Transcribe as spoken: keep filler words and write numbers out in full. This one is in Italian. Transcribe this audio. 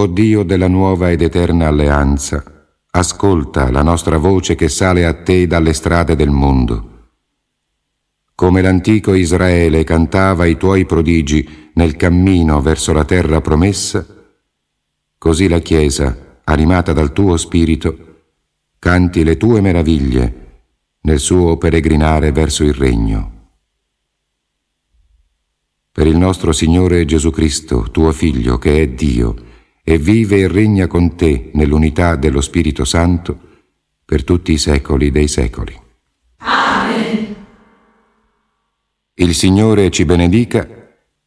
O Dio della nuova ed eterna alleanza, ascolta la nostra voce che sale a te dalle strade del mondo. Come l'antico Israele cantava i tuoi prodigi nel cammino verso la terra promessa, così la Chiesa, animata dal tuo spirito, canti le tue meraviglie nel suo peregrinare verso il regno. Per il nostro Signore Gesù Cristo, tuo Figlio, che è Dio, e vive e regna con te nell'unità dello Spirito Santo, per tutti i secoli dei secoli. Amen. Il Signore ci benedica